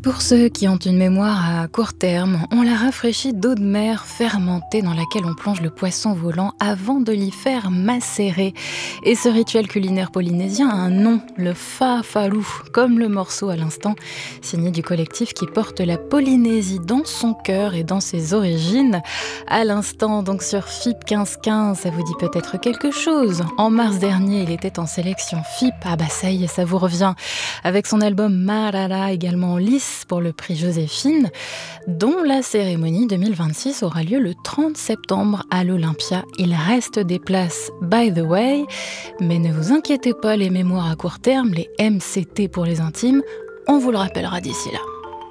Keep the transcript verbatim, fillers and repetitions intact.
Pour ceux qui ont une mémoire à court terme, on la rafraîchit d'eau de mer fermentée dans laquelle on plonge le poisson volant avant de l'y faire macérer. Et ce rituel culinaire polynésien a un nom, le fa'afalou, comme le morceau à l'instant, signé du collectif qui porte la Polynésie dans son cœur et dans ses origines. À l'instant, donc sur F I P quinze quinze, ça vous dit peut-être quelque chose. En mars dernier, il était en sélection F I P. Ah bah ça y est, ça vous revient. Avec son album Marara, également en lice pour le prix Joséphine, dont la cérémonie deux mille vingt-six aura lieu le trente septembre à l'Olympia. Il reste des places by the way, mais ne vous inquiétez pas, les mémoires à court terme, les M C T pour les intimes, on vous le rappellera d'ici là.